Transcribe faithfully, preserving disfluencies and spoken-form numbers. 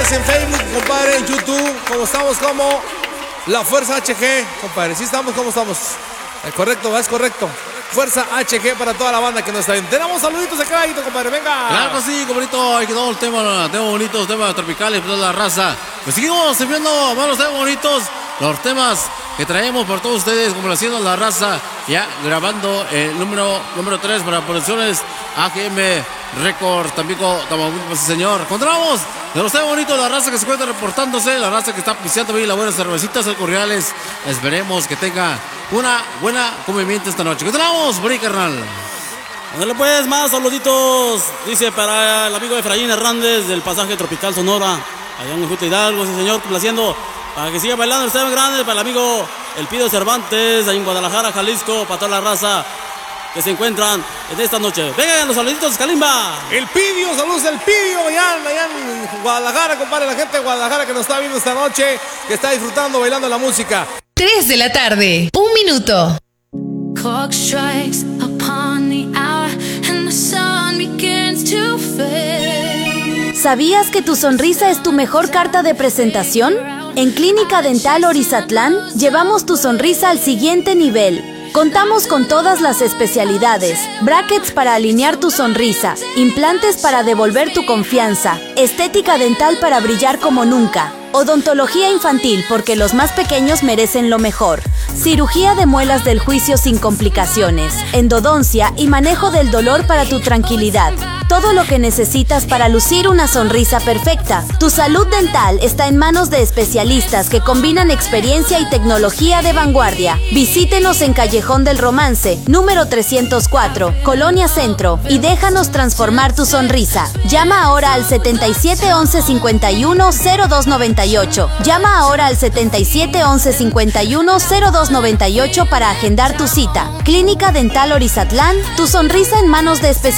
es en Facebook, compadre, en YouTube, como estamos como La Fuerza H G, compadre. Sí estamos como estamos. Es correcto, es correcto. Fuerza H G para toda la banda que nos está viendo. Tenemos saluditos acá, compadre, venga. Claro que sí, compadrito, hay que todo el tema, temas bonitos, temas tropicales, toda la raza. Pues seguimos enviando malos temas bonitos, los temas que traemos por todos ustedes, complaciendo a la raza, ya grabando el número número tres para producciones A G M Records, Tampico, Tamaulipas, señor. Encontramos de los temas bonitos, la raza que se encuentra reportándose, la raza que está pisteando bien las buenas cervecitas alcorriales. Esperemos que tenga una buena comimiento esta noche. Encontramos, por ahí, carnal. Ándale pues, más saluditos, dice para el amigo Efraín Hernández del Pasaje Tropical Sonora, allá en Juta Hidalgo, sí señor, complaciendo, para que siga bailando el tema grande, para el amigo El Pido Cervantes, ahí en Guadalajara, Jalisco, para toda la raza que se encuentran en esta noche. Vengan los saluditos, Kalimba. El Pidio, saludos del Pidio, allá, allá en Guadalajara, compadre, la gente de Guadalajara que nos está viendo esta noche, que está disfrutando, bailando la música. tres de la tarde, un minuto. Clock strikes upon the hour and the sun begins to fade. ¿Sabías que tu sonrisa es tu mejor carta de presentación? En Clínica Dental Orizatlán llevamos tu sonrisa al siguiente nivel. Contamos con todas las especialidades, brackets para alinear tu sonrisa, implantes para devolver tu confianza, estética dental para brillar como nunca, odontología infantil porque los más pequeños merecen lo mejor, cirugía de muelas del juicio sin complicaciones, endodoncia y manejo del dolor para tu tranquilidad. Todo lo que necesitas para lucir una sonrisa perfecta. Tu salud dental está en manos de especialistas que combinan experiencia y tecnología de vanguardia. Visítenos en Callejón del Romance, número trescientos cuatro, Colonia Centro, y déjanos transformar tu sonrisa. Llama ahora al setenta y siete once cincuenta y uno cero dos noventa y ocho. Llama ahora al setenta y siete once cincuenta y uno cero dos noventa y ocho para agendar tu cita. Clínica Dental Orizatlán, tu sonrisa en manos de especialistas.